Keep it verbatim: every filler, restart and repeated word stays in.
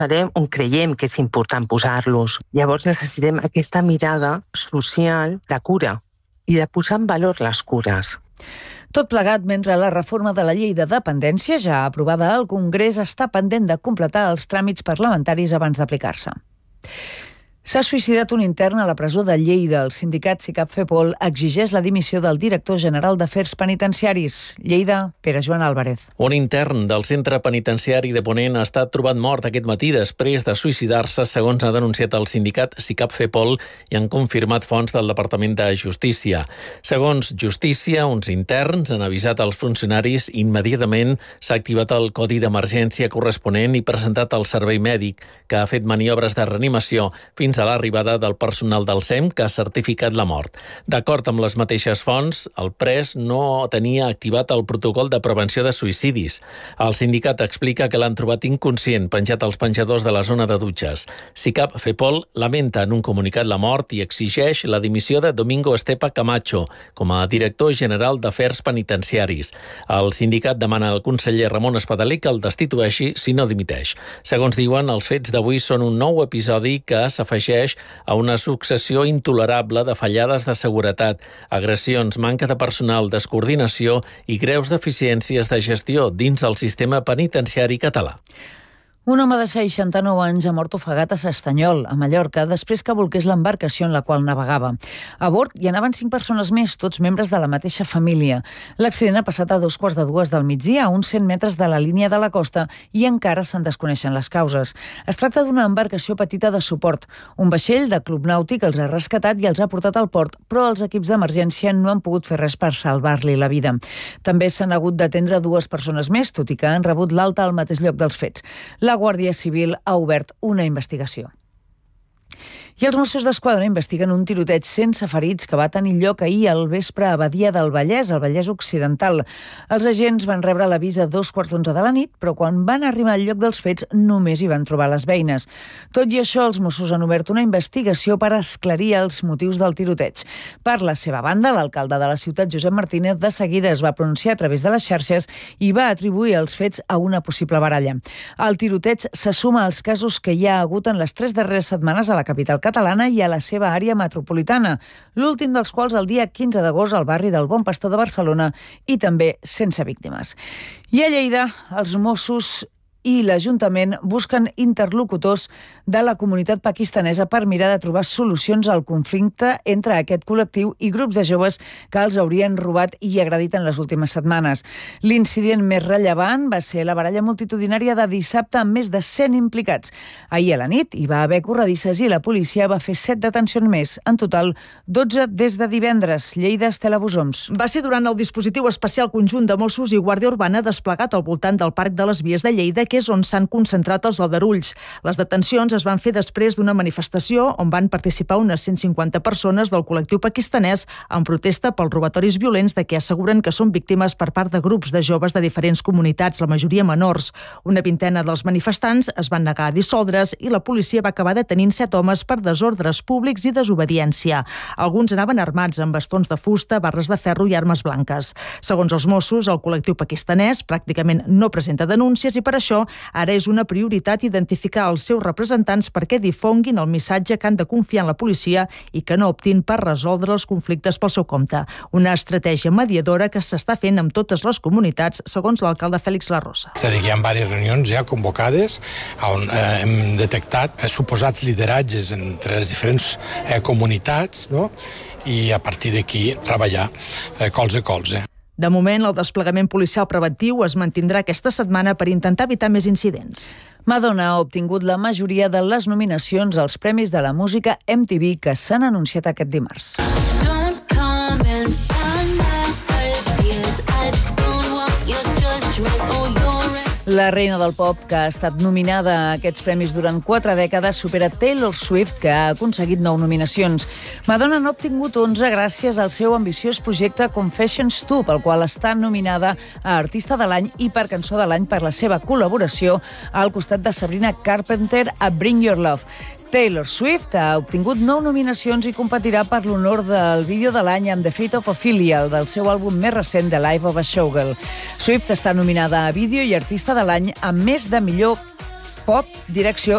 farem on creiem que és important posar-los. Llavors necessitem aquesta mirada social de cura i de posar en valor les cures. Tot plegat mentre la reforma de la llei de dependència, ja aprovada al Congrés, està pendent de completar els tràmits parlamentaris abans d'aplicar-se. S'ha suïcidat un intern a la presó de Lleida. El sindicat SICAP FEPOL exigeix la dimissió del director general d'Afers Penitenciaris. Lleida, Pere Joan Álvarez. Un intern del centre penitenciari de Ponent ha estat trobat mort aquest matí després de suïcidar-se, segons ha denunciat el sindicat SICAP FEPOL i han confirmat fonts del Departament de Justícia. Segons Justícia, uns interns han avisat als funcionaris i immediatament s'ha activat el codi d'emergència corresponent i presentat al servei mèdic, que ha fet maniobres de reanimació fins a l'arribada del personal del S E M que ha certificat la mort. D'acord amb les mateixes fonts, el pres no tenia activat el protocol de prevenció de suïcidis. El sindicat explica que l'han trobat inconscient penjat als penjadors de la zona de dutxes. SICAP FEPOL lamenta en un comunicat la mort i exigeix la dimissió de Domingo Estepa Camacho com a director general d'Afers Penitenciaris. El sindicat demana al conseller Ramon Espadaler que el destitueixi si no dimiteix. Segons diuen, els fets d'avui són un nou episodi que s'afegeix a una successió intolerable de fallades de seguretat, agressions, manca de personal, descoordinació i greus deficiències de gestió dins el sistema penitenciari català. Un home de seixanta-nou anys ha mort ofegat a S'Estanyol, a Mallorca, després que bolqués l'embarcació en la qual navegava. A bord hi anaven cinc persones més, tots membres de la mateixa família. L'accident ha passat a dos quarts de dues del migdia, a uns cent metres de la línia de la costa, i encara se'n desconeixen les causes. Es tracta d'una embarcació petita de suport. Un vaixell de club nàutic els ha rescatat i els ha portat al port, però els equips d'emergència no han pogut fer res per salvar-li la vida. També s'han hagut d'atendre dues persones més, tot i que han rebut l'alta al mateix lloc dels fets. La Guàrdia Civil ha obert una investigació. I els Mossos d'Esquadra investiguen un tiroteig sense ferits que va tenir lloc ahir al vespre a Badia del Vallès, al Vallès Occidental. Els agents van rebre l'avís a dos quarts d'onze de la nit, però quan van arribar al lloc dels fets només hi van trobar les beines. Tot i això, els Mossos han obert una investigació per esclarir els motius del tiroteig. Per la seva banda, l'alcalde de la ciutat, Josep Martínez, de seguida es va pronunciar a través de les xarxes i va atribuir els fets a una possible baralla. El tiroteig se suma als casos que hi ha hagut en les tres darreres setmanes a la capital catalana i a la seva àrea metropolitana, l'últim dels quals el dia quinze d'agost al barri del Bon Pastor de Barcelona i també sense víctimes. I a Lleida, els Mossos i l'Ajuntament busquen interlocutors de la comunitat pakistanesa per mirar de trobar solucions al conflicte entre aquest col·lectiu i grups de joves que els haurien robat i agredit en les últimes setmanes. L'incident més rellevant va ser la baralla multitudinària de dissabte amb més de cent implicats. Ahir a la nit hi va haver corredisses i la policia va fer set detencions més. En total, dotze des de divendres. Lleida, Estela Bosoms. Va ser durant el dispositiu especial conjunt de Mossos i Guàrdia Urbana desplegat al voltant del Parc de les Vies de Lleida, que és on s'han concentrat els aldarulls. Les detencions es van fer després d'una manifestació on van participar unes cent cinquanta persones del col·lectiu pakistanès en protesta pels robatoris violents de què asseguren que són víctimes per part de grups de joves de diferents comunitats, la majoria menors. Una vintena dels manifestants es van negar a dissoldre's i la policia va acabar detenint set homes per desordres públics i desobediència. Alguns anaven armats amb bastons de fusta, barres de ferro i armes blanques. Segons els Mossos, el col·lectiu pakistanès pràcticament no presenta denúncies i per això ara és una prioritat identificar els seus representants perquè difonguin el missatge que han de confiar en la policia i que no optin per resoldre els conflictes pel seu compte. Una estratègia mediadora que s'està fent amb totes les comunitats, segons l'alcalde Fèlix Larrosa. És a dir, hi ha diverses reunions ja convocades on eh, hem detectat eh, suposats lideratges entre les diferents eh, comunitats, no? I a partir d'aquí treballar eh, colze a colze. De moment, el desplegament policial preventiu es mantindrà aquesta setmana per intentar evitar més incidents. Madonna ha obtingut la majoria de les nominacions als Premis de la Música M T V que s'han anunciat aquest dimarts. La reina del pop, que ha estat nominada a aquests premis durant quatre dècades, supera Taylor Swift, que ha aconseguit nou nominacions. Madonna n'ha obtingut onze gràcies al seu ambiciós projecte Confessions dos, pel qual està nominada a Artista de l'Any i per Cançó de l'Any per la seva col·laboració al costat de Sabrina Carpenter a Bring Your Love. Taylor Swift ha obtingut nou nominacions i competirà per l'honor del vídeo de l'any amb The Fate of Ophelia, del seu àlbum més recent, The Life of a Showgirl. Swift està nominada a vídeo i artista de l'any amb més de millor Pop, direcció